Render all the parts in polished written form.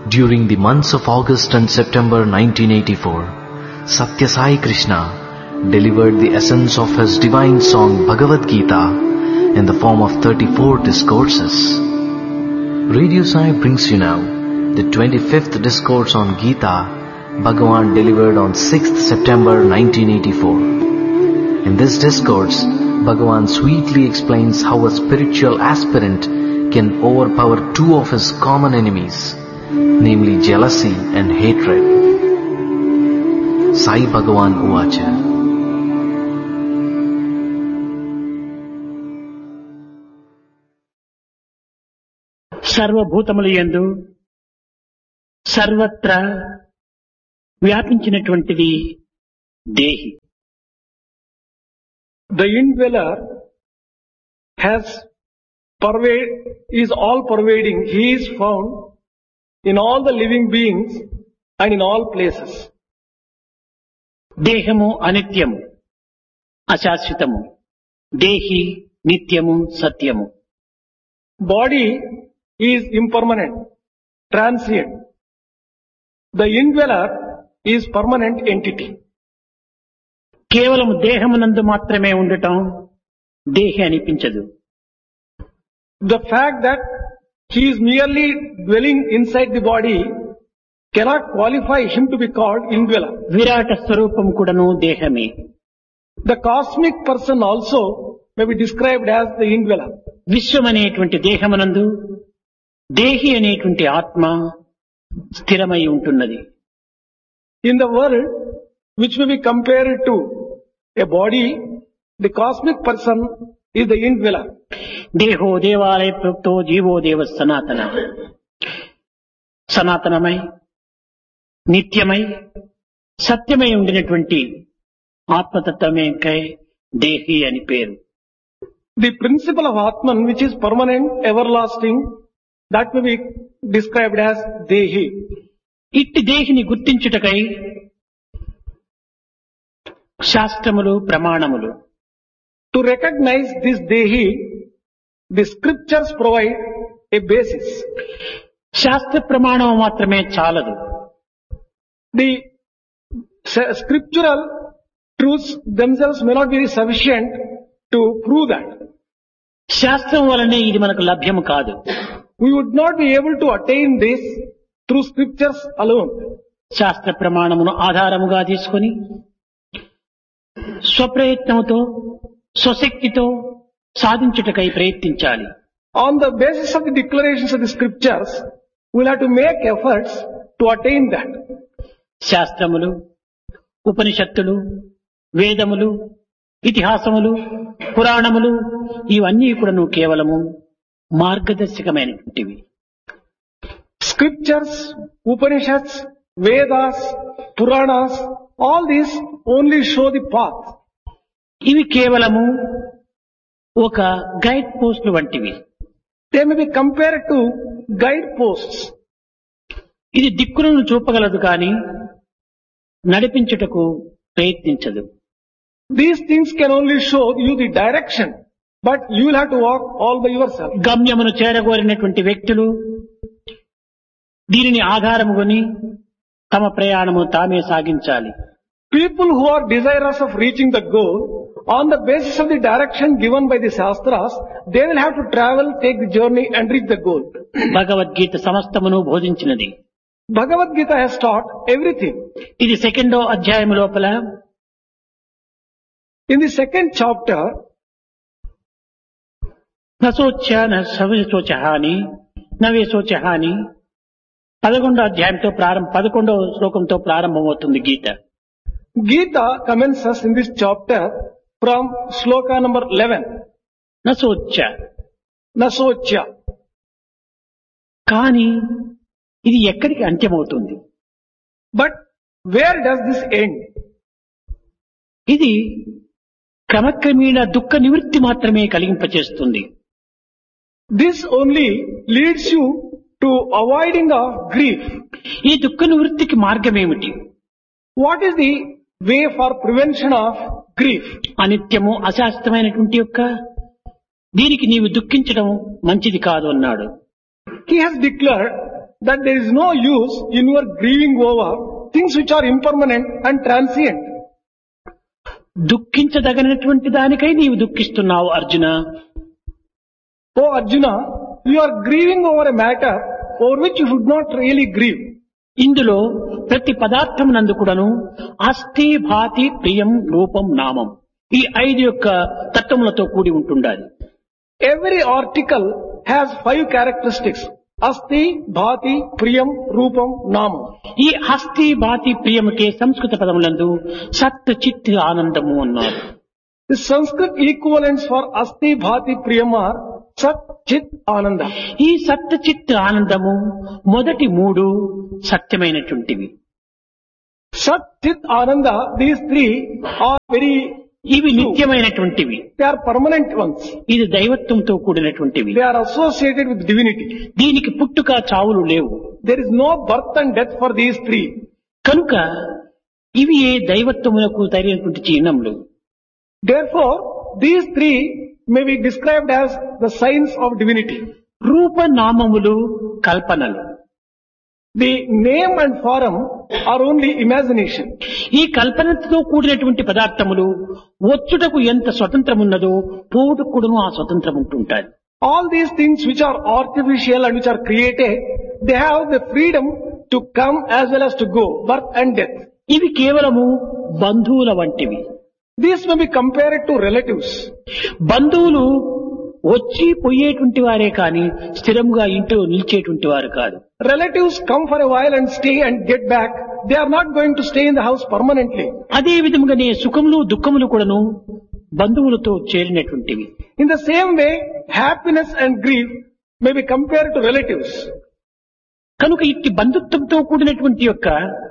During the months of August and September 1984, Satya Sai Krishna delivered the essence of his divine song Bhagavad Gita in the form of 34 discourses. Radio Sai brings you now the 25th discourse on Gita Bhagavan delivered on 6th September 1984. In this discourse, Bhagavan sweetly explains how a spiritual aspirant can overpower two of his common enemies, namely jealousy and hatred. Sai Bhagavan Uvacha. సర్వభూతములయందు సర్వత్రా వ్యాపించినటువంటిది దేహి. The indweller is all pervading. He is found in all the living beings and in all places. దేహము అనిత్యము, అశాశ్వతము. దేహి నిత్యము, సత్యము. Body is impermanent, transient. The indweller is permanent entity. కేవలం దేహమునందు మాత్రమే ఉండటం దేహి అనిపించదు. The fact that he is merely dwelling inside the body cannot qualify him to be called indweller. విరాట స్వరూపం కూడాను దేహమే. The cosmic person also may be described as the indweller. విశ్వం అనేటువంటి దేహమునందు దేహి అనేటువంటి ఆత్మ స్థిరమై ఉంటున్నది. In the world which may be compared to a body, the cosmic person is the indweller. దేహో దేవాలయ ప్రోక్తో జీవో దేవ సనాతన. సనాతనమై నిత్యమై సత్యమై ఉండినటువంటి ఆత్మతత్వమే దేహి అని పేరు. The principle of Atman, which is permanent, everlasting, that may be described as Dehi. ఇట్టి దేహిని గుర్తించుటకై శాస్త్రములు ప్రమాణములు. To recognize this Dehi, the scriptures provide a basis. శాస్త్ర ప్రమాణం మాత్రమే చాలదు. The scriptural truths themselves may not be sufficient to prove that. శాస్త్రం వలనే ఇది మనకు లభ్యము కాదు. We would not be able to attain this through scriptures alone. శాస్త్ర ప్రమాణమును ఆధారముగా తీసుకొని స్వప్రయత్నముతో స్వశక్తితో సాధించుటకై ప్రయత్నించాలి. On the basis of the declarations of the scriptures, we will have to make efforts to attain that. శాస్త్రములు, ఉపనిషత్తులు, వేదములు, ఇతిహాసములు, పురాణములు ఇవన్నీ కూడాను కేవలము మార్గదర్శకమైనటువంటివి. Scriptures, Upanishads, Vedas, Puranas, all these only show the path. ఇవి కేవలము ఒక గైడ్ పోస్టులు వంటివి. They may be compared to guide posts. ఇది దిక్కులను చూపగలదు కానీ నడిపించుటకు ప్రయత్నించదు. These things can only show you the direction, but you will have to walk all by yourself. గమ్యమును చేరగోరినటువంటి వ్యక్తులు దీనిని ఆధారముకొని తమ ప్రయాణము తామే సాగించాలి. People who are desirous of reaching the goal, on the basis of the direction given by the Shastras, they will have to travel, take the journey and reach the goal. Bhagavad Gita సమస్తమును బోధించినది. Bhagavad Gita has taught everything. ఇది 2వ అధ్యాయం లోపల In the 2nd chapter, నసోచ్య నవేశోచహాని నవేశోచహాని 11వ అధ్యాయంతో 11వ శ్లోకంతో ప్రారంభమవుతుంది గీత. Gita commences in this chapter from sloka number 11. నసోచ్య Nasocya. కానీ ఇది ఎక్కడికి అంత్యమవుతుంది? But where does this end? ఇది క్రమక్రమేణ దుఃఖ నివృత్తి మాత్రమే కలిగింపచేస్తుంది. This only leads you to avoiding of grief. ఈ దుఃఖ నివృత్తికి మార్గం ఏమిటి? What is the way for prevention of grief? అనిత్యము అశాశ్వతమైనటువంటి యొక్క దీనికి నీవు దుఃఖించడం మంచిది కాదు అన్నాడు. He has declared that there is no use in your grieving over things which are impermanent and transient. దుఃఖించదగినటువంటి దానికై నీవు దుఃఖిస్తున్నావు Arjuna. Oh Arjuna, you are grieving over a matter over which you should not really grieve. ఇందులో ప్రతి పదార్థమునందు కూడాను అస్థి భాతి ప్రియం రూపం నామం ఈ 5 యొక్క తత్వములతో కూడి ఉంటుండాలి. Every article has 5 characteristics. Asti, Bhati, Priyam, Rupam, Namam. ఈ అస్థి భాతి ప్రియముకే సంస్కృత పదములందు సత్ చిత్ ఆనందము అన్నారు. The Sanskrit equivalents for Asti, Bhati, Priyam are Sat, Chit, Ananda. ఈ సత్ చిత్ ఆనందము మొదటి 3 సత్యమైనటువంటివి. Sat, Chit, Ananda, these 3 are very ఇవి నిత్యమైనటువంటివి. They are permanent ones. ఇది దైవత్వంతో కూడినటువంటివి. They are associated with divinity. దీనికి పుట్టుక చావులు లేవు. There is no birth and death for these 3. కనుక ఇవి ఏ దైవత్వములకు తగినటువంటి చిహ్నములు. Therefore, these 3 may be described as the signs of divinity. రూపనామములు కల్పనలు. The name and form are only imagination. ఈ కల్పనతో కూడినటువంటి పదార్థములు వచ్చుటకు ఎంత స్వతంత్రం ఉన్నదో పోవుటకు కూడాను ఆ స్వతంత్రం ఉంటుంటాయి. All these things which are artificial and which are created, they have the freedom to come as well as to go, birth and death. ఇవి కేవలము బంధువుల వంటివి. These may be compared to relatives. బంధువులు వచ్చి పోయేటువంటి వారే కాని స్థిరంగా ఇంట్లో నిలిచేటువంటి వారు కాదు. Relatives come for a while and stay and get back. They are not going to stay in the house permanently. అదే విధముగానే సుఖములు దుఃఖములు కూడాను బంధువులతో చేరినటువంటివి. In the same way, happiness and grief may be compared to relatives. కనుక ఇట్టి బంధుత్వంతో కూడినటువంటి యొక్క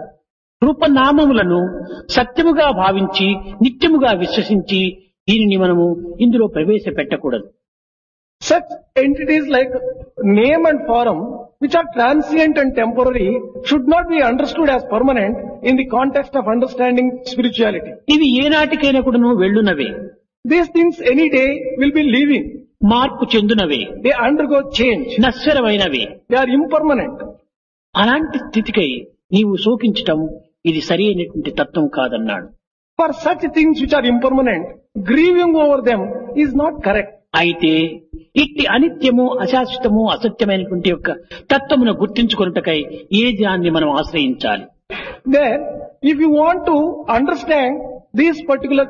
రూపనామములను సత్యముగా భావించి నిత్యముగా విశ్వసించి దీనిని మనము ఇందులో ప్రవేశపెట్టకూడదు. Such entities like name and form, which are transient and temporary, should not be understood as permanent in the context of understanding spirituality. ఇవి ఏనాటికైనా కూడాను వెళ్ళునవే. These things any day will be leaving. మార్పు చెందునవే. They undergo change. నశ్వరమైనవే. They are impermanent. అలాంటి స్థితికై నీవు శోకించటం ఇది సరి అయినటువంటి తత్వం కాదన్నాడు. For such things which are impermanent, grieving over them is not correct. అయితే ఇట్టి అనిత్యము అశాశ్వతము అసత్యమైనటువంటి యొక్క తత్వమును గుర్తించుకొనుటకై ఏ దాన్ని మనం ఆశ్రయించాలి. Then, if you want to understand these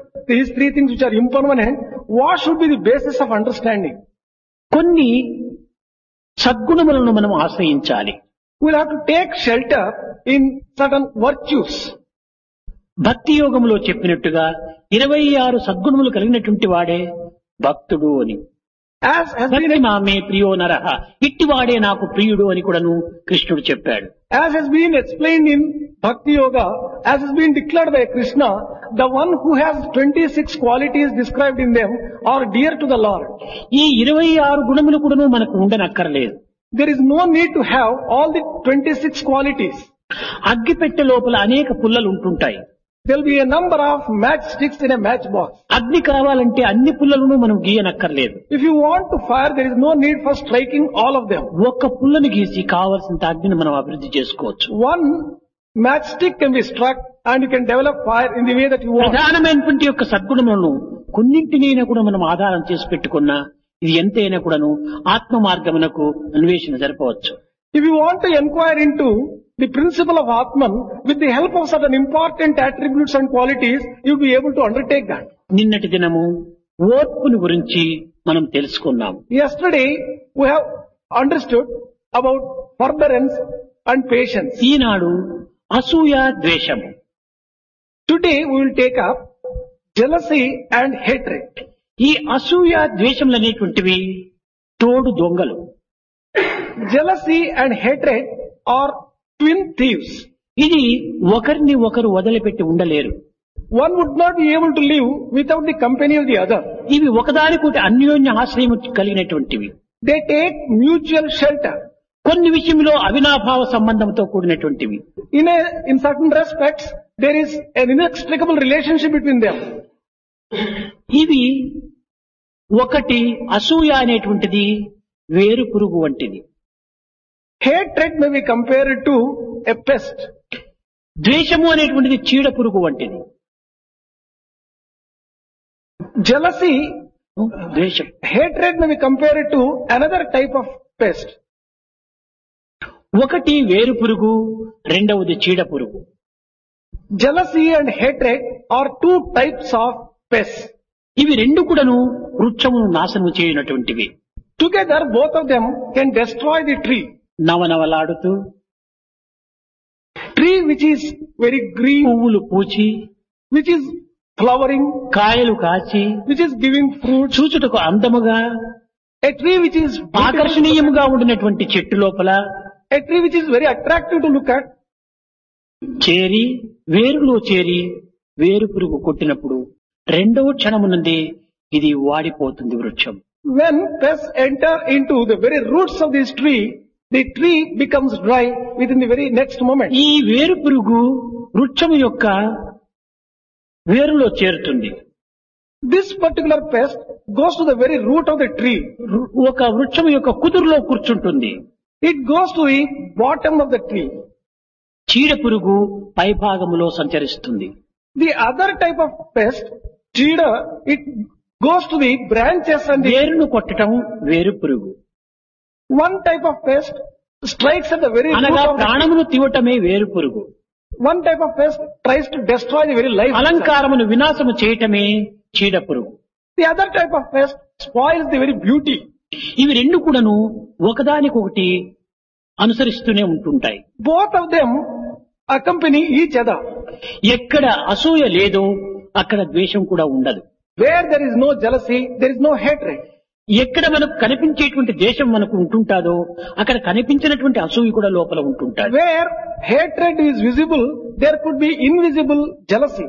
3 things which are impermanent, what should be the basis of understanding? కొన్ని సద్గుణములను మనం ఆశ్రయించాలి. We'll have to take shelter in certain virtues. భక్తి యోగములో చెప్పినట్టుగా 26 సద్గుణములు కలిగినటువంటి వాడే భక్తుడు అని. As has భక్తి been మామే ప్రియో నరః ఇట్టివాడే నాకు ప్రియుడు అని కూడాను కృష్ణుడు చెప్పాడు. As has been explained in Bhakti Yoga, as has been declared by Krishna, the one who has 26 qualities described in them are dear to the Lord. ఈ 26 గుణములు కూడాను మనకు ఉండనక్కర్లేదు. There is no need to have all the 26 qualities. అగ్గిపెట్టె లోపల అనేక పుల్లలు ఉంటుంటాయి. There will be a number of matchsticks in a matchbox. అగ్ని కావాలంటే అన్ని పుల్లలను మనం గీయనక్కర్లేదు. If you want to fire, there is no need for striking all of them. ఒక్క పుల్లను గీసి కావలసినంత అగ్నిని మనం అభివృద్ధి చేసుకోవచ్చు. One matchstick can be struck and you can develop fire in the way that you want. ప్రధానమైనటువంటి యొక్క సద్గుణములను కొన్నింటినైనా కూడా మనం ఆధారం చేసి పెట్టుకున్నా ఇది ఎంతైనా కూడాను ఆత్మ మార్గమునకు అన్వేషణ జరపవచ్చు. If you want to inquire into the principle of Atman with the help of certain important attributes and qualities, you will be able to undertake that. నిన్నటి దినము ఓర్పుని గురించి మనం తెలుసుకున్నాం. Yesterday, we have understood about forbearance and patience. ఈనాడు అసూయ ద్వేషము. Today, we will take up jealousy and hatred. ఈ అసూయ ద్వేషములు అనేటువంటివి తోడు దొంగలు. Jealousy and hatred are twin thieves. ఇది ఒకరిని ఒకరు వదిలిపెట్టి ఉండలేరు. One would not be able to live without the company of the other. ఇవి ఒకదానికొకటి అన్యోన్య ఆశ్రయం కలిగినటువంటివి. They take mutual shelter. కొన్ని విషయంలో అవినాభావ సంబంధంతో కూడినటువంటివి. In certain respects, there is an inextricable relationship between them. ఇవి ఒకటి అసూయ అనేటువంటిది వేరు పురుగు వంటిది. Hatred may be compared to a pest. ద్వేషము అనేటువంటిది చీడ పురుగు వంటిది. Jealousy, ద్వేషం. hatred may be compared to another type of pest. ఒకటి వేరు పురుగు, రెండవది చీడ పురుగు. Jealousy and hatred are two types of pests. ఇవి రెండు కూడాను వృక్షమును నాశనము చేయనటువంటివి. Together, both of them can destroy the tree. నవనవలాడుతూ Tree which is very green, పువ్వులు పూచి, which is flowering, కాయలు కాచి, which is giving fruit. చూచుటకు అందముగా A tree which is beautiful, ఆకర్షణీయముగా ఉండినటువంటి చెట్టు లోపల a tree which is very attractive to look at. చేరి వేరులో చేరి వేరు పురుగు కొట్టినప్పుడు రెండవ క్షణమునందే ఇది వాడిపోతుంది వృక్షం. When pests enter into the very roots of this tree, the tree becomes dry within the very next moment. ఈ వేరు పురుగు వృక్షము యొక్క వేరులో చేరుతుంది. This particular pest goes to the very root of the tree. ఒక వృక్షము యొక్క కుదురులో కూర్చుంటుంది. It goes to the bottom of the tree. చీడ పురుగు పై భాగములో సంచరిస్తుంది. The other type of pest, cheetah, it goes to the branches and the వేరును కొట్టడం వేరు పురుగు. one type of pest strikes at the very root అనగా of the tree. ప్రాణమును తీవటమే వేరు పురుగు. One type of pest tries to destroy the very life. అలంకారమును వినాశము చేయటమే చీడ పురుగు. The other type of pest spoils the very beauty. ఇవి రెండు కూడాను ఒకదానికొకటి అనుసరిస్తూనే ఉంటుంటాయి. Both of them accompany each other. ఎక్కడ అసూయ లేదో అక్కడ ద్వేషం కూడా ఉండదు. Where there is no jealousy, there is no hatred. ఎక్కడ మనకు కనిపించేటువంటి ద్వేషం మనకు ఉంటుంటాదో అక్కడ కనిపించినటువంటి అసూయ కూడా లోపల ఉంటుంటాడు. Where hatred is visible, there could be invisible jealousy.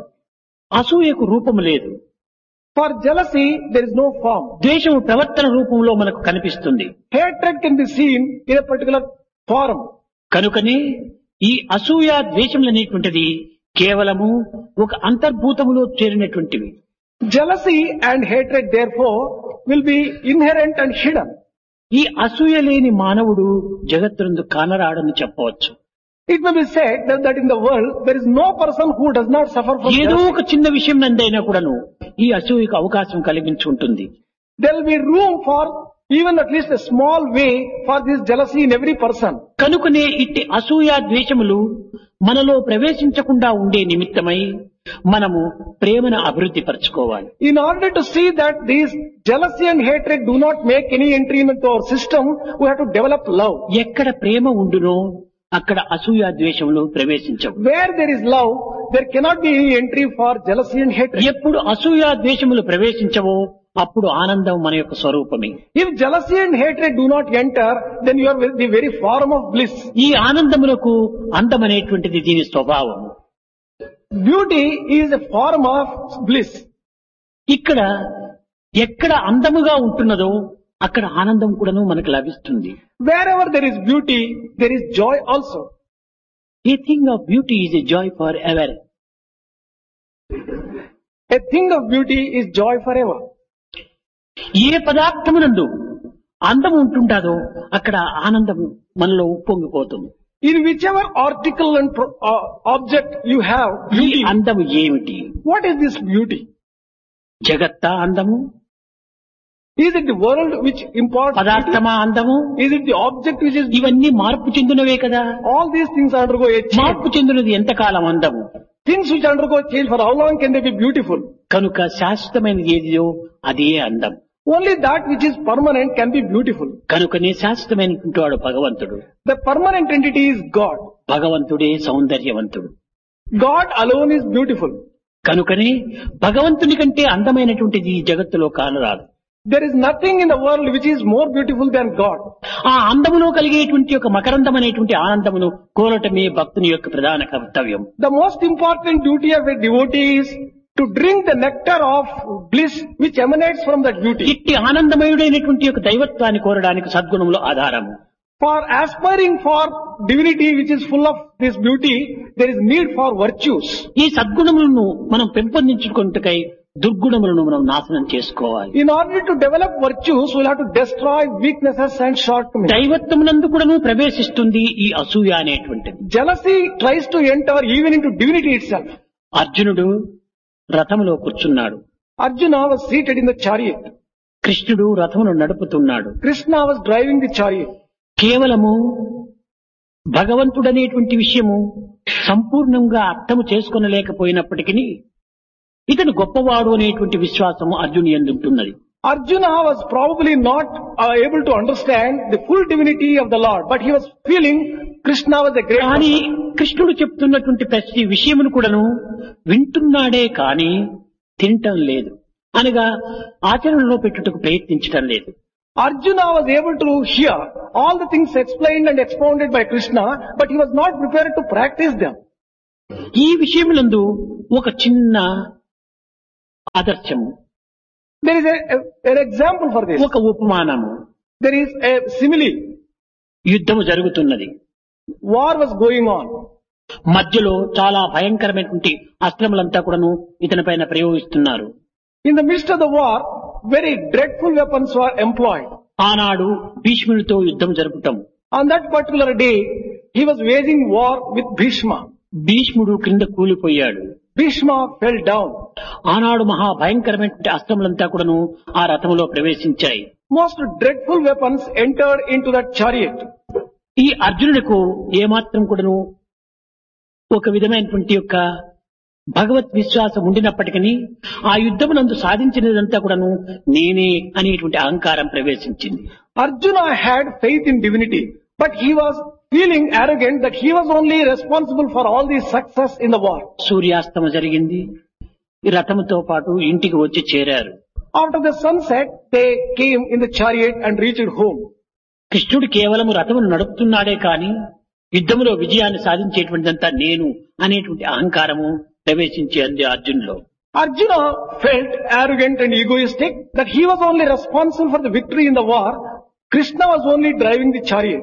అసూయకు రూపము లేదు. For jealousy, there is no form. ద్వేషము ప్రవర్తన రూపంలో మనకు కనిపిస్తుంది. Hatred can be seen in a particular form. కనుకనే ఈ అసూయ ద్వేషములు అనేటువంటిది కేవలము ఒక అంతర్భూతములో చేరినటువంటివి. Jealousy and hatred, therefore, will be inherent and hidden. ఈ అసూయ లేని మానవుడు జగత్తునందు కానరాడని చెప్పవచ్చు. It may be said that in the world, there is no person who does not suffer from ఏదో jealousy. ఒక చిన్న విషయం నందైనా కూడాను ఈ అసూయకు అవకాశం కలిగించి ఉంటుంది. There will be room for even at least a small way for this jealousy in every person. కనుకనే ఇట్టి అసూయ ద్వేషములు మనలో ప్రవేశించకుండా ఉండే నిమిత్తమై మనము ప్రేమను అభివృద్ధి పరచుకోవాలి. In order to see that these jealousy and hatred do not make any entry into our system, we have to develop love. ఎక్కడ ప్రేమ ఉండునో అక్కడ అసూయ ద్వేషములు ప్రవేశించవు. Where there is love, there cannot be any entry for jealousy and hatred. ఎప్పుడు అసూయ ద్వేషములు ప్రవేశించవో అప్పుడు ఆనందం మన యొక్క స్వరూపమే. If jealousy and hatred do not enter, then you are the very form of bliss. ఈ ఆనందములకు అందం అనేటువంటిది దీని స్వభావం. Beauty is a form of bliss. ఇక్కడ ఎక్కడ అందముగా ఉంటున్నదో అక్కడ ఆనందం కూడాను మనకు లభిస్తుంది. Wherever there is beauty, there is joy also. A thing of beauty is a joy forever. A thing of beauty is joy forever. ఏ పదార్థమునందు అందం ఉంటుంటాదో అక్కడ ఆనందం మనలో ఉప్పొంగిపోతుంది. In whichever article and object you have ఈ beauty, అందము ఏమిటి? what is this beauty? జగత్తా అందము? Is it the world which imparts beauty? పదార్థమా అందము? Is it the object which is... ఇవన్నీ మార్పు చెందినవే కదా. All these things undergo a change. మార్పు చెందినది ఎంతకాలం అందము? Things which undergo change, for how long can they be beautiful? కనుక శాశ్వతమైనది ఏదియో అదే అందం. Only that which is permanent can be beautiful. కనుకనే శాశ్వతమైనటువంటి వాడు భగవంతుడు. The permanent entity is God. భగవంతుడే సౌందర్యవంతుడు. God alone is beautiful. కనుకనే భగవంతుని కంటే అందమైనటువంటిది ఈ జగత్తులో కానరాదు. There is nothing in the world which is more beautiful than God. ఆ అందములో కలిగేటువంటి ఒక మకరందం అనేటువంటి ఆనందమును కోరటమే భక్తుని యొక్క ప్రధాన కర్తవ్యం. The most important duty of a devotee is to drink the nectar of bliss which emanates from that beauty. ఇట్టి ఆనందమయుడైనటువంటి యొక్క దైవత్వాన్ని కోరడానికి సద్గుణములు ఆధారము. For aspiring for divinity which is full of this beauty, there is need for virtues. ఈ సద్గుణములను మనం పెంపొందించుకుంటకై దుర్గుణములను మనం నాశనం చేసుకోవాలి. In order to develop virtues, we'll have to destroy weaknesses and shortcomings. దైవత్వమునందు కూడాను ప్రవేశిస్తుంది ఈ అసూయ అనేటువంటిది. Jealousy tries to enter even into divinity itself. అర్జునుడు రథములో కూర్చున్నాడు. Arjuna was seated in the chariot. కృష్ణుడు రథమును నడుపుతున్నాడు. Krishna was driving the chariot. కేవలము భగవంతుడనేటువంటి విషయము సంపూర్ణంగా అర్థము చేసుకొనలేకపోయినప్పటికీ ఇతను గొప్పవాడు అనేటువంటి విశ్వాసము అర్జుని యందు ఉంటున్నది. Arjuna was probably not able to understand the full divinity of the Lord, but he was feeling Krishna was a great కానీ person. కృష్ణుడు చెప్తున్నటువంటి ప్రతి విషయమును కూడాను వింటున్నాడే కానీ తినటం లేదు, అనగా ఆచరణలో పెట్టుటకు ప్రయత్నించటం లేదు. Arjuna was able to hear all the things explained and expounded by Krishna, but he was not prepared to practice them. ఈ విషయములందు ఒక చిన్న ఆదర్శము, There is an example for this. ఒక ఉపమానము. There is a simile. యుద్ధము జరుగుతున్నది. War was going on. మధ్యలో చాలా భయంకరమైనటువంటి అస్త్రములంతా కూడాను ఇతని పైన ప్రయోగిస్తున్నారు. In the midst of the war, very dreadful weapons were employed. ఆనాడు భీష్మునితో యుద్ధం జరుపుతాం. On that particular day, he was waging war with Bhishma. భీష్ముడు క్రింద కూలిపోయాడు. Bhishma fell down. ఆనాడు మహా భయంకరమైనటువంటి అస్త్రములంతా కూడాను ఆ రథములో ప్రవేశించాయి. Most dreadful weapons entered into that chariot. ఈ అర్జునుడికు ఏమాత్రం కూడాను ఒక విధమైనటువంటి యొక్క భగవత్ విశ్వాసం ఉండినప్పటికీ ఆ యుద్ధమునందు సాధించినదంతా కూడాను నేనే అనేటువంటి అహంకారం ప్రవేశించింది. Arjuna had faith in divinity, but he was feeling arrogant that he was only responsible for all the success in the war. సూర్యాస్తమ జరిగింది. ఈ రథముతో పాటు ఇంటికి వచ్చి చేరారు. After the sunset, they came in the chariot and reached home. కృష్ణుడు కేవలము రథమును నడుపుతున్నాడే కాని యుద్ధములో విజయాన్ని సాధించేటువంటిదంతా నేను అనేటువంటి అహంకారము ప్రవేశించేది అర్జునులో. Arjuna felt arrogant and egoistic that he was only responsible for the victory in the war. Krishna was only driving the chariot.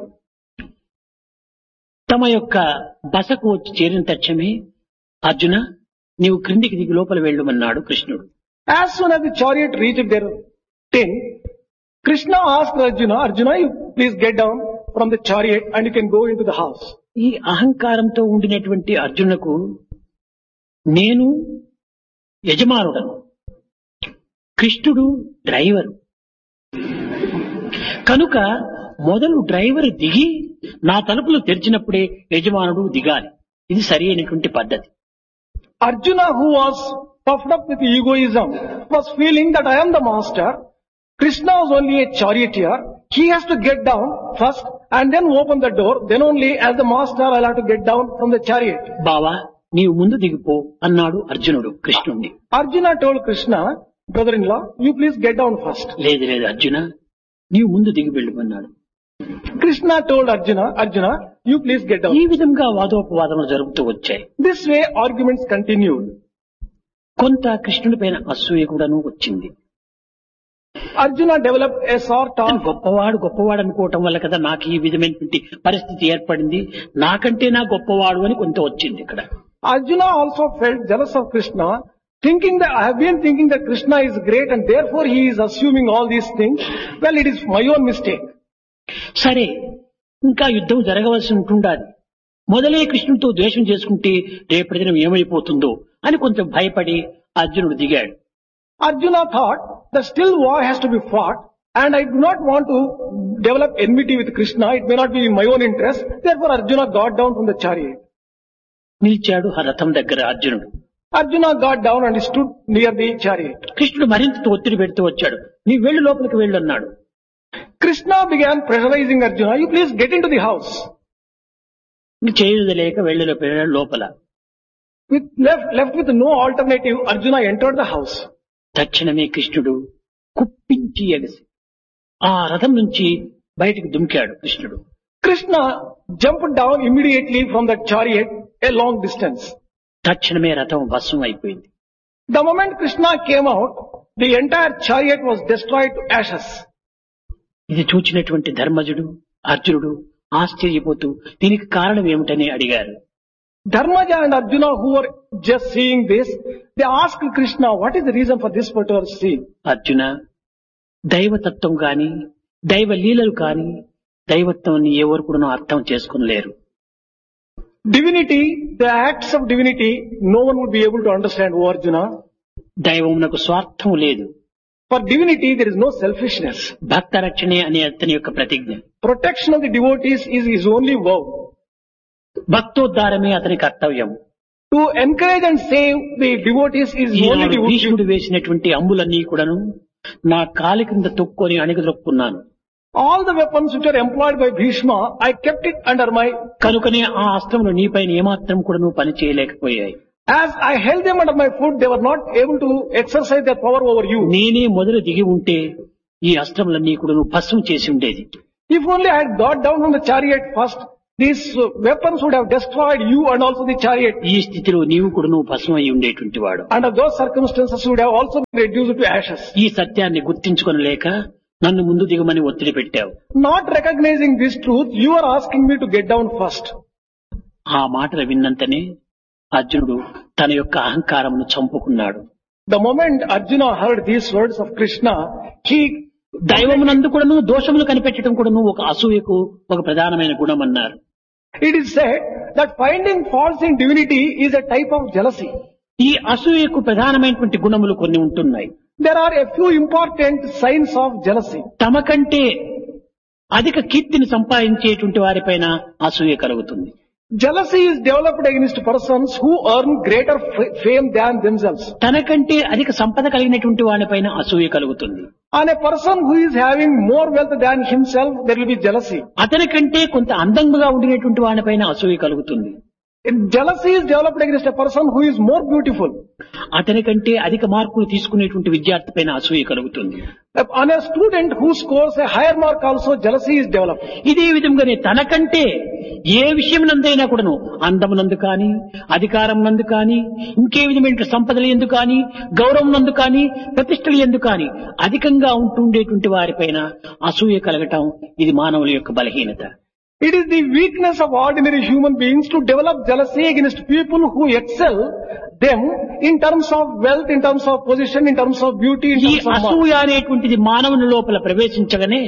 తమ యొక్క బసకు వచ్చి చేరిన తక్షణమే అర్జున నీవు క్రిందికి దిగి లోపల వెళ్ళమన్నాడు కృష్ణుడు. As soon as the chariot reached their tent, Krishna asked Arjuna, Arjuna, you please get down from the chariot and you can go into the house. ఈ అహంకారంతో ఉండినటువంటి అర్జునుకు నేను యజమానుడను, కృష్ణుడు డ్రైవరు కనుక మొదలు డ్రైవర్ దిగి నా తలుపులు తెరిచినప్పుడే యజమానుడు దిగాలి. ఇది సరి అయినటువంటి పద్ధతి. Arjuna, who was puffed up with egoism, was feeling that I am the master. Krishna was only a charioteer. He has to get down first and then open the door. Then only as the master I'll have to get down from the chariot. బావా నీవు ముందు దిగిపో అన్నాడు అర్జునుడు కృష్ణుడిని. Arjuna told Krishna, brother-in-law, you please get down first. లేదు లేదు అర్జున నీవు ముందు దిగి వెళ్ళమన్నాడు. Krishna told Arjuna, Arjuna, you please get down. ఈ విధంగా వాదోపవాదములు జరుగుతూ వచ్చాయి. This way arguments continued. కొంత కృష్ణుడి పైన అసూయ కూడాను వచ్చింది. Arjuna developed a sort of గొప్పవాడు అనుకోవటం వల్ల కదా నాకు ఈ విధమైనటువంటి పరిస్థితి ఏర్పడింది, నాకంటే నా గొప్పవాడు అని కొంత వచ్చింది ఇక్కడ. Arjuna also felt jealous of Krishna, thinking that I have been thinking that Krishna is great and therefore he is assuming all these things. Well, it is my own mistake. సరే ఇంకా యుద్ధం జరగవలసి ఉంటుండాలి. మొదలే కృష్ణుడితో ద్వేషం చేసుకుంటే రేపటి దినం ఏమైపోతుందో అని కొంచెం భయపడి అర్జునుడు దిగాడు. Arjuna thought that still war has to be fought and I do not want to develop enmity with Krishna. It may not be in my own interest. Therefore Arjuna got down from the chariot. నిలిచాడు ఆ రథం దగ్గర అర్జునుడు. Arjuna got down and stood near the chariot. కృష్ణుడు మరింత ఒత్తిడి పెడుతూ వచ్చాడు. నీ వెళ్ళు లోపలికి వెళ్ళు అన్నాడు. Krishna began pressurizing Arjuna, you please get into the house. చేయలేక వెళ్ళి లోపల Left with no alternative, Arjuna entered the house. తక్షణమే కృష్ణుడు కుప్పించి ఎగసి ఆ రథం నుంచి బయటికి దుమికాడు కృష్ణుడు. Krishna jumped down immediately from that chariot a long distance. తక్షణమే రథం భస్మం అయిపోయింది. The moment Krishna came out, the entire chariot was destroyed to ashes. ఇది చూచినటువంటి ధర్మజుడు అర్జునుడు ఆశ్చర్యపోతూ దీనికి కారణం ఏమిటని అడిగారు. Dharmaja and Arjuna, who were just seeing this, they asked Krishna, what is the reason for this particular scene? Arjuna, దైవతత్వం కాని దైవ లీలలు కాని దైవత్వాన్ని ఎవరు కూడా అర్థం చేసుకునలేరు. Divinity, the acts of divinity, no one would be able to understand, O Arjuna. దైవమునకు స్వార్థం లేదు. For divinity, there is no selfishness. భక్త రక్షణే అనే అతని యొక్క ప్రతిజ్ఞ. Protection of the devotees is his only vow. భక్తోద్ధారమే అతని కర్తవ్యం. To encourage and save the devotees is only Eenadu devotees. భీష్ముడు వేసినటువంటి అంబులన్నీ కూడాను నా కాలి కింద తొక్కుని అణిగదొక్కున్నాను. All the weapons which are employed by Bhishma, I kept it under my... కనుకనే ఆ అస్త్రములు నీపైన ఏమాత్రం కూడాను పని చేయలేకపోయాయి. As I held them under my foot, they were not able to exercise their power over you. నేనే మొదలు దిగి ఉంటే ఈ అస్త్రములన్నీ కూడాను భస్మం చేసి ఉండేది. If only I had got down from the chariot first, these weapons would have destroyed you and also the chariot. ఈ స్థితిలో నీవు కూడాను భస్మం అయి ఉండేటువంటి వాడు. Under those circumstances, you would have also been reduced to ashes. ఈ సత్యాన్ని గుర్తించుకొనలేక నన్ను ముందు దిగమని ఒత్తిడి పెట్టావు. Not recognizing this truth, you are asking me to get down first. ఆ మాటలు విన్నంతనే అర్జునుడు తన యొక్క అహంకారమును చంపుకున్నాడు. The moment Arjuna heard these words of Krishna, he... దైవమునందు కూడాను దోషములు కనిపెట్టడం కూడాను ఒక అసూయకు ఒక ప్రధానమైన గుణం అన్నారు. It is said that finding faults in divinity is a type of jealousy. ఈ అసూయకు ప్రధానమైనటువంటి గుణములు కొన్ని ఉంటున్నాయి. There are a few important signs of jealousy. తమ కంటే అధిక కీర్తిని సంపాదించేటువంటి వారిపైన అసూయ కలుగుతుంది. Jealousy is developed against persons who earn greater fame than themselves. తనకంటే అధిక సంపద కలిగినటువంటి వారిపైన అసూయ కలుగుతుంది. On a person who is having more wealth than himself, there will be jealousy. అతని కంటే కొంత అందంగా ఉండినటువంటి వారిపైన అసూయ కలుగుతుంది. Jealousy is developed against a person who is more beautiful. అతని కంటే అధిక మార్కులు తీసుకునేటువంటి విద్యార్థి పైన అసూయ కలుగుతుంది. On a student who scores a higher mark also, jealousy is developed. ఇదే విధంగానే తనకంటే ఏ విషయమునందైనా కూడాను అందమునందు కానీ అధికారం నందు కానీ ఇంకే విధమైన సంపదలు ఎందు కానీ గౌరవం నందు కానీ ప్రతిష్టలు ఎందు కానీ అధికంగా ఉంటుండేటువంటి వారిపైన అసూయ కలగటం ఇది మానవుల యొక్క బలహీనత. It is the weakness of ordinary human beings to develop jealousy against people who excel them in terms of wealth, in terms of position, in terms of beauty, in ఈ terms of mark. అసూయ అనేటువంటిది మానవుని లోపల ప్రవేశించగానే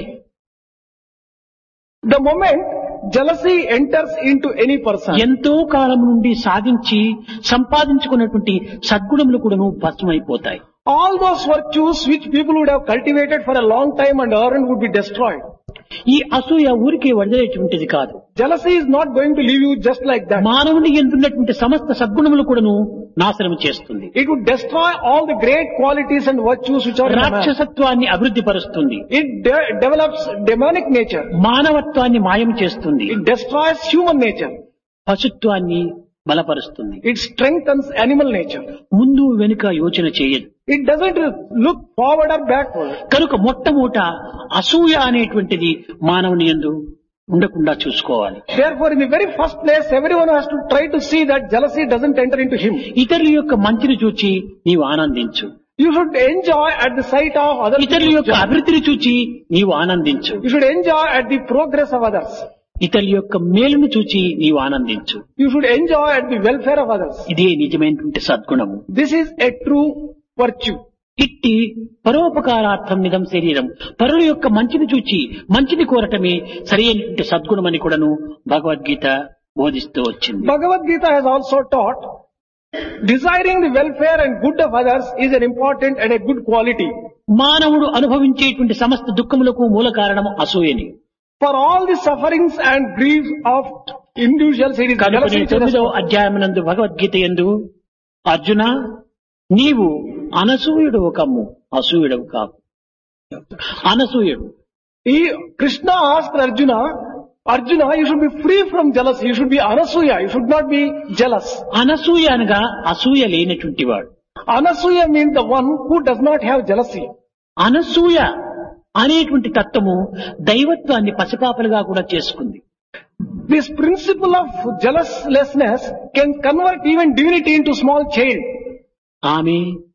The moment jealousy enters into any person, ఎంతో కాలం నుండి సాధించి సంపాదించుకున్నటువంటి సద్గుణములు కూడాను భస్మైపోతాయి. all those virtues which people would have cultivated for a long time and earned would be destroyed. ఈ అసూయ ఊరికే వదిలేటువంటిది కాదు. Jealousy is not going to leave you just like that. మానవుని ఎందున్నటువంటి సమస్త సద్గుణములు కూడాను నాశనం చేస్తుంది. It would destroy all the great qualities and virtues which are in man. రాక్షసత్వాన్ని అభివృద్ధి పరుస్తుంది. It develops demonic nature. మానవత్వాన్ని మాయం చేస్తుంది. It destroys human nature. పశుత్వాన్ని బలపరుస్తుంది. It strengthens animal nature. ముందు వెనుక యోచన చేయదు. It doesn't look forward or backward. కనుక మొట్టమొదట అసూయ అనేటువంటిది మానవుని యందు ఉండకుండా చూసుకోవాలి. Therefore, in the very first place, everyone has to try to see that jealousy doesn't enter into him. ఇతరుల యొక్క మంచిని చూచి నీవు ఆనందించు. You should enjoy at the sight of other ఇతరుల యొక్క people. అభివృద్ధిని చూచి నీవు ఆనందించు. You should enjoy at the progress of others. ఇతరుల యొక్క మేలును చూచి నీవు ఆనందించు. You should enjoy at the welfare of others. ఇదే నిజమైనటువంటి సద్గుణము. This is a true virtue. ఇట్టి పరోపకారార్థం నిజం శరీరం. పరుల యొక్క మంచిని చూచి మంచిని కోరటమే సరైనటువంటి సద్గుణమని కూడాను భగవద్గీత బోధిస్తూ వచ్చింది. Bhagavad Gita has also taught desiring the welfare and good of others is an important and a good quality. మానవుడు అనుభవించేటువంటి సమస్త దుఃఖములకు మూల కారణము అసూయని. For all the sufferings and griefs of individuals, it is jealousy. 9వ అధ్యాయమునందు Bhagavad Gita యందు అర్జున నీవు అనసూయుడు కమ్ము, అసూయుడవు కాకు. అనసూయుడు. Krishna asked Arjuna, you should be free from jealousy. You should be anasuya. You should not be jealous. Anasuya అనగా అసూయ లేనటువంటి వాడు. Anasuya means the one who does not have jealousy. Anasuya అనేటువంటి తత్వము దైవత్వాన్ని పసిపాపలుగా కూడా చేసుకుంది. This principle of jealouslessness can convert even divinity into small child. ఆమె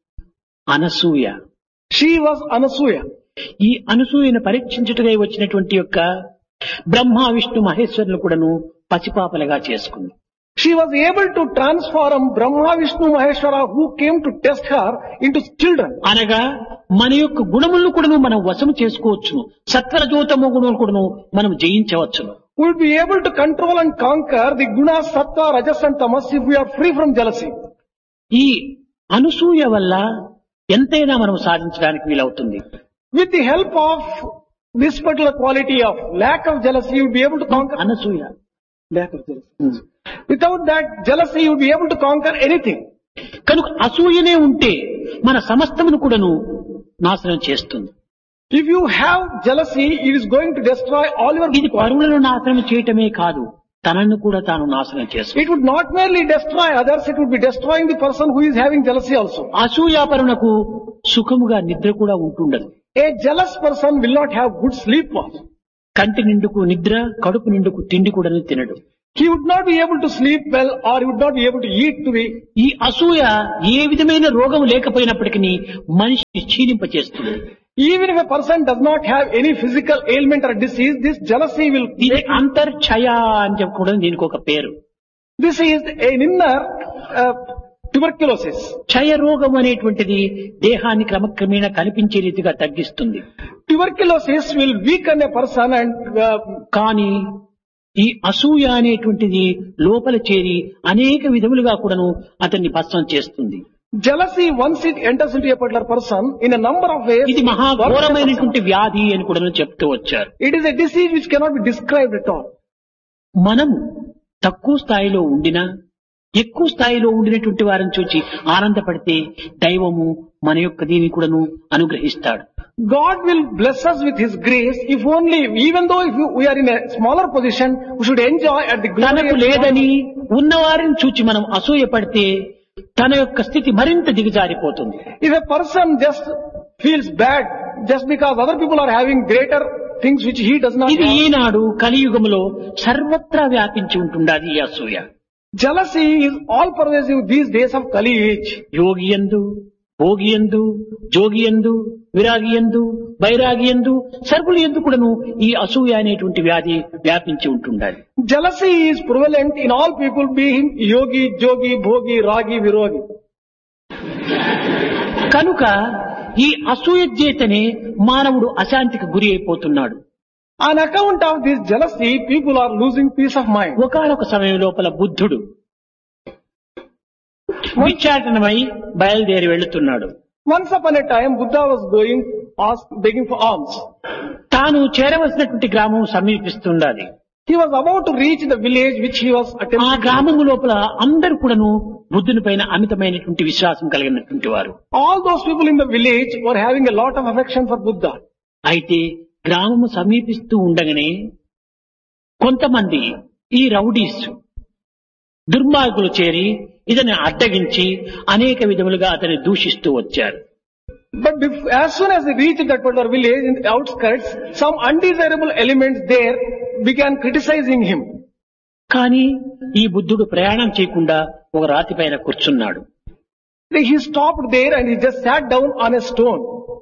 అనసూయ. She was Anasuya. ఈ అనసూయను పరీక్షించుటకై వచ్చినటువంటి యొక్క బ్రహ్మ విష్ణు మహేశ్వరులు కూడాను పసిపాపలుగా చేసుకుంది. She was able to transform Brahma, Vishnu, Maheshwara who came to test her into children. అనగా మన యొక్క గుణములను కూడాను మనం వశము చేసుకోవచ్చును. సత్వరజోతమో గుణములు కూడాను మనం జయించవచ్చును. We will be able to control and conquer the guna, sattva, rajas and tamas if we are free from jealousy. ఈ అనసూయ వల్ల ఎంతైనా మనం సాధించడానికి వీలవుతుంది. With the help of this particular quality of lack of jealousy, you will be able to conquer Anasuya lack of jealousy. Without that jealousy, you will be able to conquer anything. కనుక అసూయనే ఉంటే మన సమస్తమును కూడాను నాశనం చేస్తుంది. If you have jealousy, it is going to destroy all your ఇది పరులను నాశనం చేయటమే కాదు, తనను కూడా తాను నాశనం చేస్తుంది. It would not merely destroy others, it would be destroying the person who is having jealousy also. అసూయాపరునకు సుఖముగా నిద్ర కూడా ఉంటుండదు. A jealous person will not have good sleep also. కంటి నిండుకు నిద్ర, కడుపు నిండుకు తిండి కూడా తినడు. He would not be able to sleep well or he would not be able to eat to be. ఈ అసూయ ఏ విధమైన రోగం లేకపోయినప్పటికీ మనిషిని క్షీణింపచేస్తుంది. Even if a person does not have any physical ailment or disease, this jealousy will ఇది అంతర్ఛయ అని చెప్పి కూడా దీనికి ఒక పేరు. This is an inner tuberculosis. క్షయ రోగం అనేటువంటిది దేహాన్ని క్రమక్రమేణా కనిపించే రీతిగా తగ్గిస్తుంది. Tuberculosis will weaken a person and కానీ ఈ అసూయ అనేటువంటిది లోపల చేరి అనేక విధములుగా కూడాను అతన్ని భస్మం చేస్తుంది. jealousy, once it enters into a particular person, in a number of ways, ఇది మహాఘోరమైనటువంటి వ్యాధి అని కూడా చెప్తూ వచ్చారు. it is a disease which cannot be described at all. మనం తక్కువ స్థాయిలో ఉండినా ఎక్కువ స్థాయిలో ఉండినటువంటి వారిని చూచి ఆనందపడితే దైవము మన యొక్క దీన్ని కూడాను అనుగ్రహిస్తాడు. God will bless us with His grace if only, even though if we are in a smaller position, we should enjoy at the glory తనకు of లేదని God. ఉన్నవారిని చూచి మనం అసూయపడితే తన యొక్క స్థితి మరింత దిగజారిపోతుంది. If a person just feels bad just because other people are having greater things which he does not ఇది have, ఈనాడు కలియుగములో సర్వత్రా వ్యాపించి ఉంటుండాది ఈ అసూయ. jealousy is all pervasive these days of Kali age. యోగియందు, భోగియందు, జోగియందు, విరాగియందు, బైరాగియందు, సర్వులు ఎందు కూడాను ఈ అసూయ అనేటువంటి వ్యాధి వ్యాపించి ఉంటుండాలి. Jealousy is prevalent in all people, being yogi, jogi, bhogi, ragi, virogi. కనుక ఈ అసూయ చేతనే మానవుడు అశాంతికి గురి అయిపోతున్నాడు. On account of this jealousy, people are losing peace of mind. ఒకానొక సమయం లోపల బుద్ధుడు విచారణమై బయలుదేరి వెళుతున్నాడు. Once upon a time, Buddha was going, begging for alms. తాను చేరవలసినటువంటి గ్రామం సమీపిస్తుండాలి. He was about to reach the village which he was ఆ attempting. గ్రామం లోపల అందరూ కూడాను బుద్ధుని పైన అమితమైనటువంటి విశ్వాసం కలిగినటువంటి వారు. All those people in the village were having a lot of affection for Buddha. అయితే గ్రామము సమీపిస్తూ ఉండగానే కొంతమంది ఈ రౌడీస్ దుర్మార్గులు చేరి ఇతన్ని అడ్డగించి అనేక విధములుగా అతన్ని దూషిస్తూ వచ్చారు. But as soon as they reached that particular village in the outskirts, some undesirable elements there began criticizing him. కానీ ఈ బుద్ధుడు ప్రయాణం చేయకుండా ఒక రాతి పైన కూర్చున్నాడు. He stopped there and he just sat down on a stone.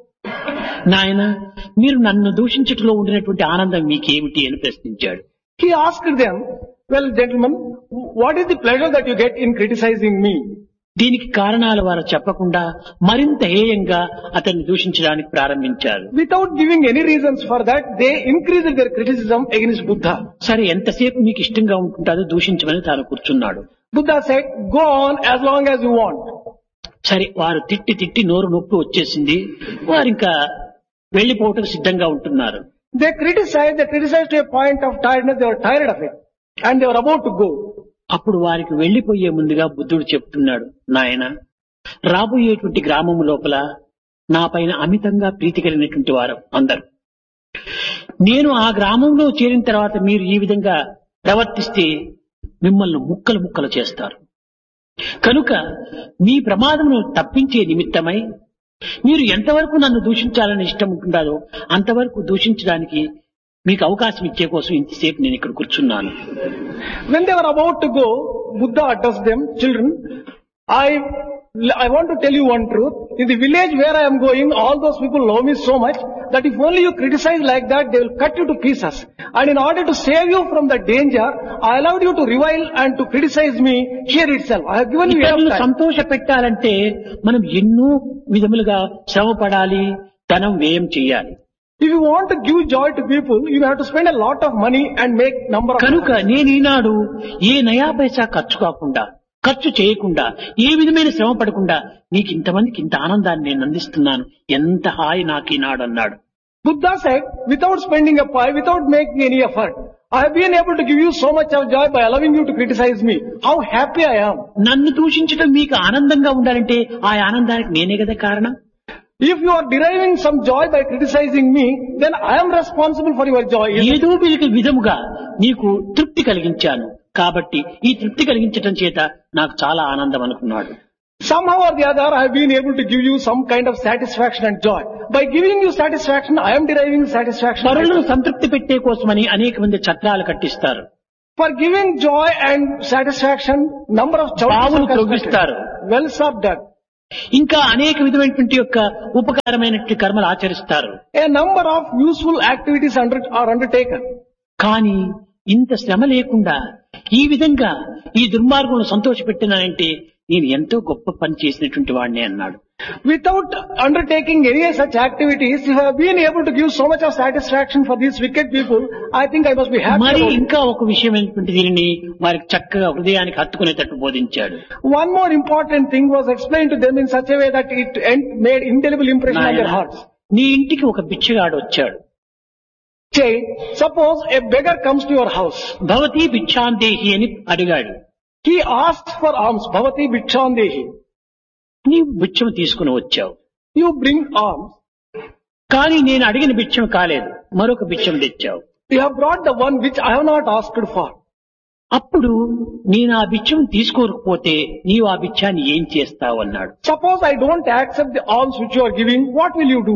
నాయన, మీరు నన్ను దూషించటంలో ఉండినటువంటి ఆనందం మీకేమిటి అని ప్రశ్నించాడు. He asked them, well, gentlemen, what is the pleasure that you get in criticizing me? దీనికి కారణాలు వారు చెప్పకుండా మరింత హేయంగా అతన్ని దూషించడానికి ప్రారంభించారు. Without giving any reasons for that, they increased their criticism against Buddha. సరే, ఎంతసేపు మీకు ఇష్టంగా ఉంటుందో దూషించమని తాను కూర్చున్నాడు. Buddha said, go on as long as you want. సరే, వారు తిట్టి తిట్టి నోరు నొప్పి వచ్చేసింది. వారు ఇంకా వెళ్లిపోవటం సిద్ధంగా ఉంటున్నారు. They criticized to a point of tiredness, they were tired of it. And they were about to go. అప్పుడు వారికి వెళ్లిపోయే ముందుగా బుద్ధుడు చెప్తున్నాడు, నాయన, రాబోయేటువంటి గ్రామము లోపల నా పైన అమితంగా ప్రీతి కలిగినటువంటి వారు అందరు. నేను ఆ గ్రామంలో చేరిన తర్వాత మీరు ఈ విధంగా ప్రవర్తిస్తే మిమ్మల్ని ముక్కలు ముక్కలు చేస్తారు. కనుక మీ ప్రమాదమును తప్పించే నిమిత్తమై మీరు ఎంతవరకు నన్ను దూషించాలని ఇష్టం ఉంటుందో అంతవరకు దూషించడానికి మీకు అవకాశం ఇచ్చే కోసం ఇంతసేపు నేను ఇక్కడ కూర్చున్నాను. When they were about to go, Buddha addressed them, children, I I want to tell you one truth. In the village where I am going, all those people love me so much that if only you criticize like that, they will cut you to pieces. And in order to save you from the danger, I allowed you to revile and to criticize me here itself. I have given you enough ఇతరులను time. సంతోష పెట్టాలంటే మనం ఎన్నో విధములుగా శ్రమ పడాలి, ధనం వ్యయం చేయాలి. If you want to give joy to people, you have to spend a lot of money and make number of కనుక నేను ఈనాడు ఏ నయా పైసా ఖర్చు చేయకుండా ఏ విధమైన శ్రమ పడకుండా నీకు ఇంతమందికి ఇంత ఆనందాన్ని నేను అందిస్తున్నాను, ఎంత హాయి నాకు ఈనాడు అన్నాడు. Buddha said, without spending a pie, without making any effort, I have been able to give you so much of joy by allowing you to criticize me. How happy I am. నన్ను దూషించడం మీకు ఆనందంగా ఉండాలంటే ఆ ఆనందానికి నేనే కదా కారణం. If you are deriving some joy by criticizing me, then I am responsible for your joy. ఏదో మీకు విధముగా నీకు తృప్తి కలిగించాను కాబట్టి ఈ తృప్తి కలిగించటం చేత నాకు చాలా ఆనందం అనుకున్నాడు. Somehow or the other, I have been able to give you some kind of satisfaction and joy. By giving you satisfaction, I am deriving satisfaction. పరులను సంతృప్తి పెట్టే కోసమని అనేక మంది ఛత్రాలు కట్టిస్తారు, For giving joy and satisfaction, number of బావులు children త్రవ్విస్తారు, wells are dug. ఇంకా అనేక విధమైనటువంటి యొక్క ఉపకారమైనటువంటి కర్మలు ఆచరిస్తారు. A number of useful activities are undertaken. కానీ ఇంత శ్రమ లేకుండా ఈ విధంగా ఈ దుర్మార్గులను సంతోషపెట్టినానంటే నేను ఎంతో గొప్ప పని చేసినటువంటి వాడిని అన్నాడు. Without undertaking any such activities, if I have been able to give so much of satisfaction for these wicked people, I think I must be happy. మరి about it. ఇంకా ఒక విషయమైనటువంటి దీనిని వారికి చక్కగా హృదయానికి హత్తుకునేటట్టు బోధించాడు. One more important thing was explained to them in such a way that it made indelible impression on their నాయనా, hearts. నీ ఇంటికి ఒక బిచ్చగాడు వచ్చాడు. Say, suppose a beggar comes to your house. భవతి భిక్షాందేహి అని అడిగాడు. He asks for alms. Bhavati bhikshandehi. నీవు భిక్షం తీసుకుని వచ్చావు, You bring alms. కానీ నేను అడిగిన భిక్షం కాలేదు, మరొక భిక్షం తెచ్చావు. You have brought the one which I have not asked for. అప్పుడు నేను ఆ భిక్షం తీసుకోకపోతే నీవు ఆ భిక్షాన్ని ఏం చేస్తావు అన్నాడు. Suppose I don't accept the alms which you are giving, what will you do?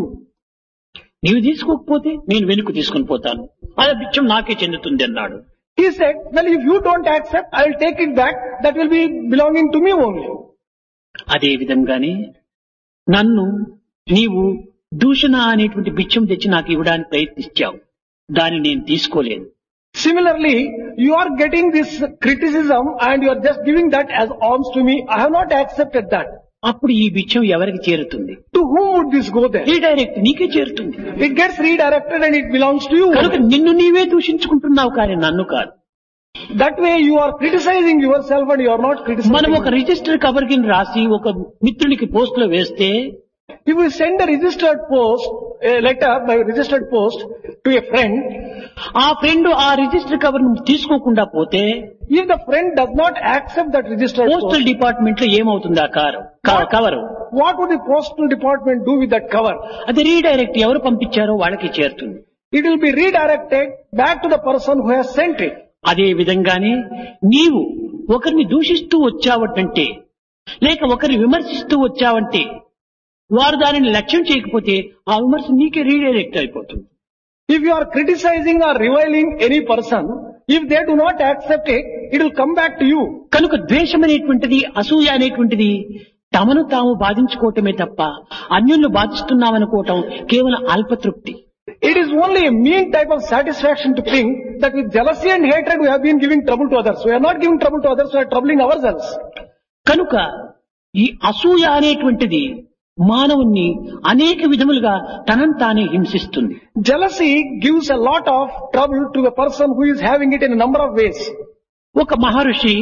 నీవు తీసుకోకపోతే నేను వెనుక తీసుకుని పోతాను, ఆ భిక్షం నాకే చెందుతుంది అన్నాడు. He said, well, if you don't accept, I will take it back. That will be belonging to me only. అదే విధంగానే నన్ను నీవు దూషణ అనేటువంటి భిక్షం తెచ్చి నాకు ఇవ్వడానికి ప్రయత్నించావు, దాన్ని నేను తీసుకోలేదు. Similarly, you are getting this criticism and you are just giving that as alms to me. I have not accepted that. అప్పుడు ఈ భిక్షం ఎవరికి చేరుతుంది? To whom would this go then? Redirect నీకే చేరుతుంది. It gets redirected and it belongs to you. కనుక నిన్ను నీవే దూషించుకుంటున్నావు కానీ నన్ను కాదు. That way you are criticizing yourself and you are not criticizing. మనం ఒక రిజిస్టర్ కవర్ కింద రాసి ఒక మిత్రునికి పోస్ట్ లో వేస్తే, If we send a registered post, a letter by registered post to a friend, ఆ ఫ్రెండ్ ఆ రిజిస్టర్ కవర్ తీసుకోకుండా పోతే if the friend does not accept that registered postal post, department లో ఏమవుతుంది ఆ cover? what would the postal department do with that cover? అది redirect ఎవరు పంపించారో వాళ్ళకి చేరుతుంది. It will be redirected back to the person who has sent it. అదే విధంగానే నీవు ఒకరిని దూషిస్తూ వచ్చావంటే లేక ఒకరిని విమర్శిస్తూ వచ్చావంటే వారు దానిని లక్ష్యం చేయకపోతే ఆ విమర్శ నీకే రీడైరెక్ట్ అయిపోతుంది. If you are criticizing or reviling any person, if they do not accept it, it will come back to you. కనుక ద్వేషం అనేటువంటిది, అసూయ అనేటువంటిది తమను తాము బాధించుకోవటమే తప్ప అన్యులను బాధిస్తున్నామనుకోవటం కేవలం అల్పతృప్తి. It is only a mean type of satisfaction to think that with jealousy and hatred we have been giving trouble to others. We are not giving trouble to others, we are troubling ourselves. కనుక ఈ అసూయ అనేటువంటిది మానవుణ్ణి అనేక విధములుగా తనను తానే హింసిస్తుంది. Jealousy gives a lot of trouble to a person who is having it in a number of ways. ఒక మహర్షి,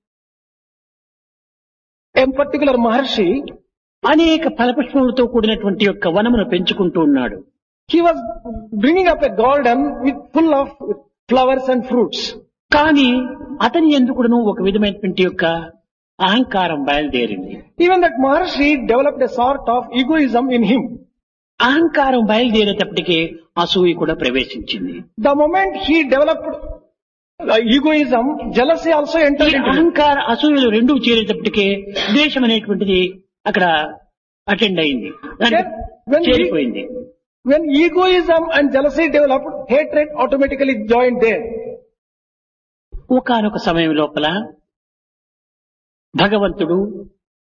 A particular Maharshi, అనేక ఫలపుష్పములతో కూడినటువంటి యొక్క వనమును పెంచుకుంటూ ఉన్నాడు. he was bringing up a garden full of flowers and fruits. కానీ అతని ఎందుకును ఒక విధమైనటువంటి యొక్క అహంకారం బయలుదేరింది. Even that Maharshi developed a sort of egoism in him. అహంకారం బయలుదేరేటప్పటికే అసూయ కూడా ప్రవేశించింది. The moment he developed egoism, jealousy also ఈ entered into him. అహంకార అసూయలు రెండూ చేరేటప్పటికే ద్వేషం అనేటువంటిది అక్కడ అటెండ్ అయింది, When చేరిపోయింది. When egoism and jealousy developed, hatred automatically joined there. ఒకానొక సమయం లోపల భగవంతుడు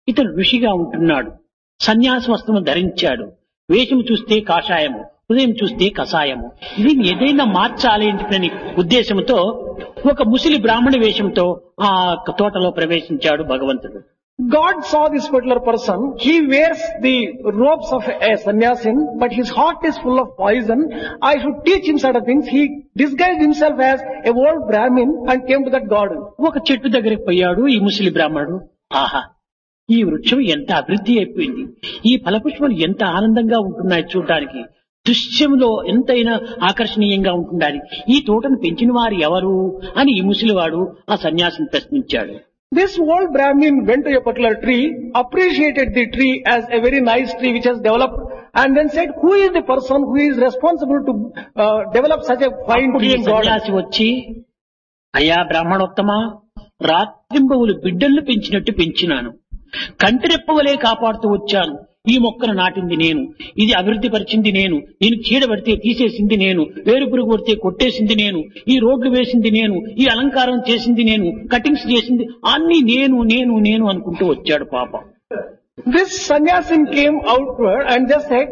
ఇతను ఋషిగా ఉంటున్నాడు, సన్యాస వస్త్రము ధరించాడు, వేషము చూస్తే కాషాయము, హృదయం చూస్తే కషాయము. దీన్ని ఏదైనా మార్చాలి అనే ఉద్దేశంతో ఒక ముసలి బ్రాహ్మణ వేషంతో ఆ తోటలో ప్రవేశించాడు భగవంతుడు. God saw this particular person. He wears the robes of a sannyasin, but his heart is full of poison. I should teach him certain things. He disguised himself as a old Brahmin and came to that garden. ఒక చెట్టు దగ్గరికి పోయాడు ఈ ముసలి బ్రాహ్మణుడు. ఆహా, ఈ వృక్షం ఎంత అభివృద్ధి అయిపోయింది, ఈ ఫలపుష్పాలు ఎంత ఆనందంగా ఉంటున్నాయి చూడటానికి, దృశ్యంలో ఎంతైనా ఆకర్షణీయంగా ఉంటుండాలి, ఈ తోటను పెంచిన వారు ఎవరు అని ఈ ముసలివాడు ఆ సన్యాసిని ప్రశ్నించాడు. This old Brahmin went to a particular tree, appreciated the tree as a very nice tree which has developed, and then said, who is the person who is responsible to develop such a fine tree in garden? సన్యాసి వచ్చి, అయ్యా బ్రాహ్మణోత్తమ, రాత్రింబవులు బిడ్డలను పెంచినట్టు పెంచినాను, కంటిరెప్పవలే కాపాడుతూ వచ్చాను. ఈ మొక్కను నాటింది నేను, ఇది అభివృద్ధి పరిచింది నేను, నేను చీడబడితే తీసేసింది నేను, వేరు పురుగు పడితే కొట్టేసింది నేను, ఈ రోడ్లు వేసింది నేను, ఈ అలంకారం చేసింది నేను, కటింగ్స్ చేసింది అన్ని నేను నేను నేను అనుకుంటూ వచ్చాడు పాపం. This sannyasin came outward and just said,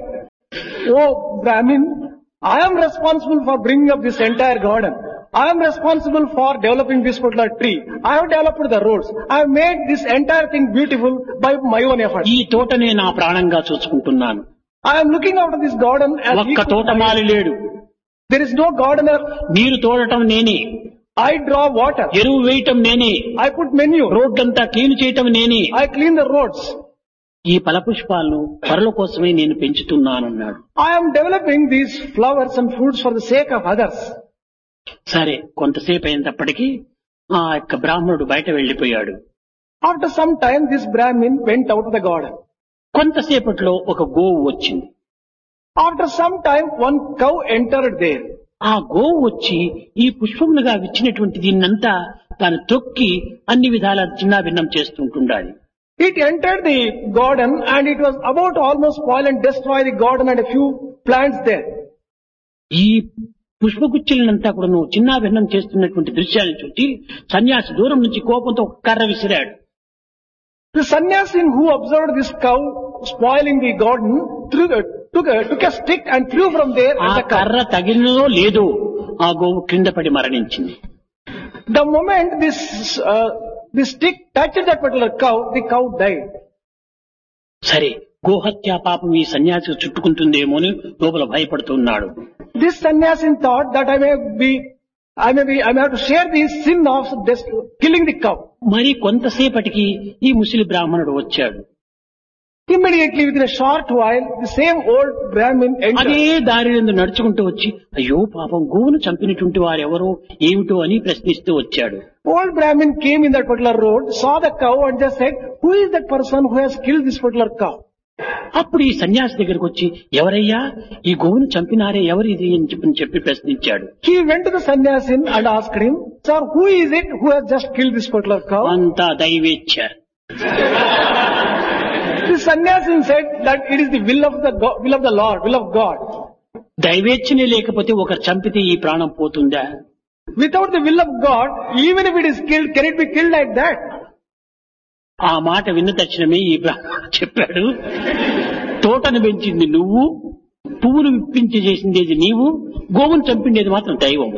oh Brahmin, I am responsible for bringing up this entire garden. I am responsible for developing this particular tree. I have developed the roads. I have made this entire thing beautiful by my own effort. ఈ తోటనే నా ప్రాణంగా చూసుకుంటున్నాను. I am looking after this garden as ఒక్క తోటమాలి లేడు. there is no gardener. నీరు తోడటం నేనే, I draw water. ఎరువు వేయటం నేనే, I put manure. రోడ్డంతా క్లీన్ చేయటం నేనే, I clean the roads. ఈ ఫలపుష్పాలను పరుల కోసమే నేను పెంచుతున్నానన్నాడు. I am developing these flowers and fruits for the sake of others. సరే, కొంతసేపు అయినప్పటికీ ఆ యొక్క బ్రాహ్మణుడు బయట వెళ్లిపోయాడు. After some time, this Brahmin went out of the garden. కొంతసేపట్లో ఒక గోవు వచ్చింది. After some time, one cow entered there. ఆ గోవు వచ్చి ఈ పుష్పములుగా విచ్చినటువంటి దీన్నంతా తాను తొక్కి అన్ని విధాల చిన్నాభిన్నం చేస్తుంటుండాలి. It entered the garden and it was about to almost spoil and destroy the garden and a few plants there. ఈ పుష్పగుచ్చులనంతా కూడా చిన్నాభిన్నం చేస్తున్నటువంటి దృశ్యాన్ని చూసి సన్యాసి దూరం నుంచి కోపంతో ఒక కర్ర విసిరాడు. The sannyasin who observed this cow spoiling the garden took a stick and threw from there ఆ at the cow. కర్ర తగిలినదో లేదో ఆ గోవు క్రింద పడి మరణించింది. The moment this stick touched that particular cow, the cow died. సరే, గోహత్యా పాపం ఈ సన్యాసి చుట్టుకుంటుందేమో అని లోపల భయపడుతున్నాడు. This sannyasin thought that I may have to share the sin of killing the cow. మరి కొంతసేపటికి ఈ ముసలి బ్రాహ్మణుడు వచ్చాడు. Immediately, within a short while, the same old Brahmin అదే entered. దారి నుండి నడుచుకుంటూ వచ్చి, అయ్యో పాపం గోవును చంపినటువంటి వారెవరో ఏమిటో అని ప్రశ్నిస్తూ వచ్చాడు. Old Brahmin came in that particular road, saw the cow and just said, who is that person who has killed this particular cow? అప్పుడు ఈ సన్యాసి దగ్గరికి వచ్చి, ఎవరయ్యా ఈ గోవును చంపినారే, ఎవరు ఇది అని చెప్పి ప్రశ్నించాడు. He went to the sannyasin and asked him, sir, who is it who has just killed this particular cow? అంతా దైవేచ్ఛ. The sannyasin said that it is the will of the Lord, will of God. దైవేచ్ఛనే లేకపోతే ఒకరు చంపితే ఈ ప్రాణం పోతుందా? Without the will of God, even if it is killed, can it be killed like that? ఆ మాట విన్న తక్షణమే ఈ బ్రాహ్మణుడు చెప్పాడు, తోటను పెంచింది నువ్వు, పువ్వును విప్పించి చేసింది నీవు, గోవును చంపిండేది మాత్రం దైవం.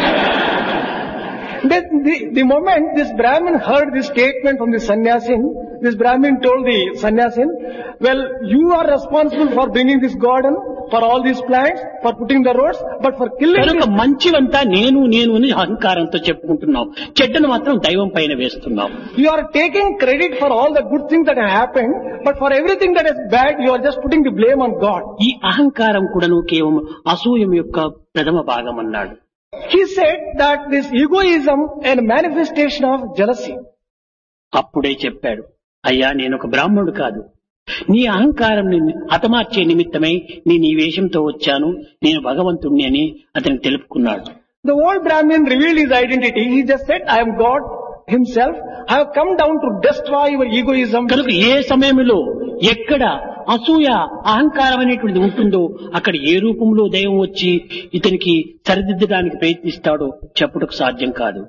The moment this Brahmin heard this statement from the sannyasin, this Brahmin told the sannyasin, well, you are responsible for bringing this garden, for all these plants, for putting the roads, but for killing కనుక this, మంచివంతా నేను నేను అని అహంకారంతో చెప్పుకుంటున్నావు, చెడ్డను మాత్రం దైవం పైన వేస్తున్నావు. you are taking credit for all the good things that have happened, but for everything that is bad, you are just putting the blame on God. ఈ అహంకారం కూడాను కేవలం అసూయం యొక్క ప్రథమ భాగం అన్నాడు. He said that this egoism and manifestation of jealousy. అప్పుడే చెప్పాడు, అయ్యా నేను ఒక బ్రాహ్మణుడు కాదు, నీ అహంకారం హతమార్చే నిమిత్తమై నేను ఈ వేషంతో వచ్చాను, నేను భగవంతుణ్ణి అని అతనికి తెలుపుకున్నాడు. The old Brahmin revealed his identity. He just said, I am God himself. I have come down to destroy your egoism. కనుక ఏ సమయంలో ఎక్కడ అసూయ అహంకారం అనేటువంటిది ఉంటుందో అక్కడ ఏ రూపంలో దైవం వచ్చి ఇతనికి సరిదిద్దడానికి ప్రయత్నిస్తాడో చెప్పుటకు సాధ్యం కాదు.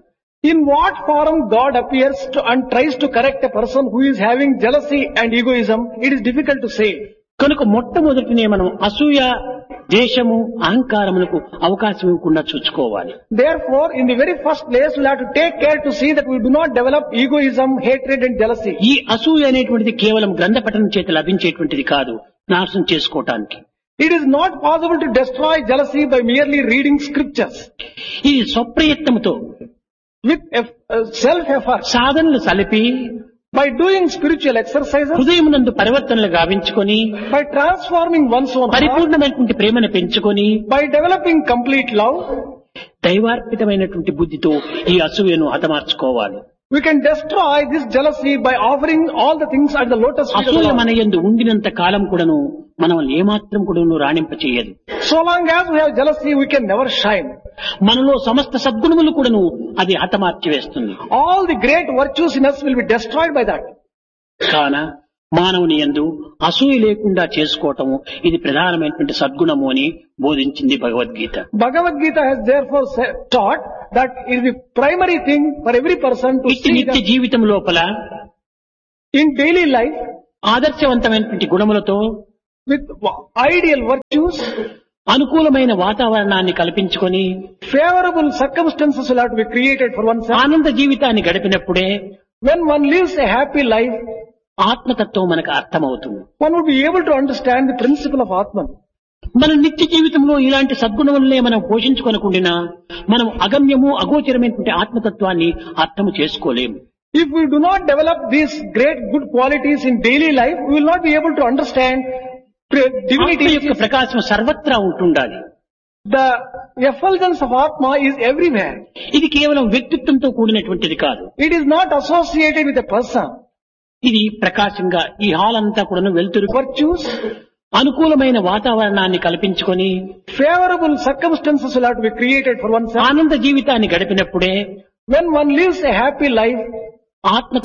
In what form God appears to and tries to correct a person who is having jealousy and egoism, it is difficult to say. కనుక మొట్టమొదటినే మనం అసూయ, దేశము, అహంకారములకు అవకాశం ఇవ్వకుండా చూసుకోవాలి. Therefore, in the very first place, we'll have to take care to see that we do not develop egoism, hatred and jealousy. ఈ అసూయ అనేటువంటిది కేవలం గ్రంథ పఠనం చేత లభించేటువంటిది కాదు, నాశనం చేసుకోవటానికి. It is not possible to destroy jealousy by merely reading scriptures. ఈ స్వప్రయత్నముతో With self-effort, సాధనలు సలిపి by doing spiritual exercises, హృదయమునందు పరివర్తనలు గావించుకొని by transforming one's own heart, పరిపూర్ణమైనటువంటి ప్రేమను పెంచుకొని by developing complete love, దైవార్పితమైనటువంటి బుద్ధితో ఈ అసూయను హతమార్చుకోవాలి. we can destroy this jealousy by offering all the things at the lotus feet of అసూయ the Lord. మన యందు ఉండినంత కాలం కూడాను మనం ఏమాత్రం కూడాను రాణింప చేయదు. So long as we have jealousy, we can never shine. మనలో సమస్త సద్గుణములు కూడాను అది హతమార్చి వేస్తుంది. All the great virtues in us will be destroyed by that. కాన మానవుని యందు అసూయ లేకుండా చేసుకోవటము ఇది ప్రధానమైనటువంటి సద్గుణము అని బోధించింది Bhagavad Gita. Bhagavad Gita has therefore taught that it is the primary thing for every person to ఇట్టి see నిత్య that జీవితం లోపల in daily life, ఆదర్శవంతమైనటువంటి గుణములతో with ideal virtues, అనుకూలమైన వాతావరణాన్ని కల్పించుకొని favorable circumstances will have to be created for oneself. ఆనంద జీవితాన్ని గడిపినప్పుడే When one lives a happy life, ఆత్మతత్వం మనకు అర్థమవుతుంది. one will be able to understand the principle of Atman. మన నిత్య జీవితంలో ఇలాంటి సద్గుణములనే మనం పోషించుకొనకుండా మనం అగమ్యము అగోచరమైనటువంటి ఆత్మతత్వాన్ని అర్థము చేసుకోలేము. If we do not develop these great good qualities in daily life, we will not be able to understand ఆత్మ divinity. యొక్క ప్రకాశం సర్వత్రా ఉంటుండాలి. The effulgence of Atma is everywhere. ఇది కేవలం వ్యక్తిత్వంతో కూడినటువంటిది కాదు. It is not associated with a person. ఇది ప్రకాశంగా ఈ hall అంతా కూడా వెలుతురు Virtues, అనుకూలమైన వాతావరణాన్ని కల్పించుకొని favorable circumstances will have to be created for oneself. ఆనంద జీవితాన్ని గడిపినప్పుడే When one lives a happy life, ఆత్మ